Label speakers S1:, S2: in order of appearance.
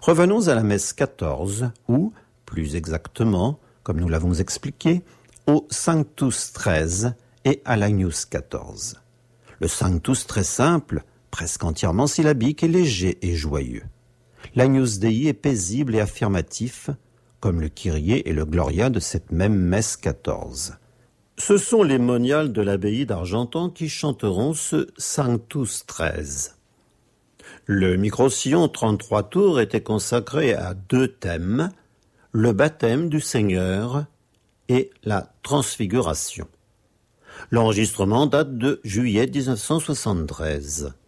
S1: Revenons à la messe 14, ou, plus exactement, comme nous l'avons expliqué, au Sanctus 13 et à l'Agnus 14. Le Sanctus très simple, presque entièrement syllabique, est léger et joyeux. L'Agnus Dei est paisible et affirmatif, comme le Kyrie et le Gloria de cette même messe 14. Ce sont les moniales de l'abbaye d'Argentan qui chanteront ce Sanctus 13. Le micro-sillon 33 tours était consacré à deux thèmes, le baptême du Seigneur et la transfiguration. L'enregistrement date de juillet 1973.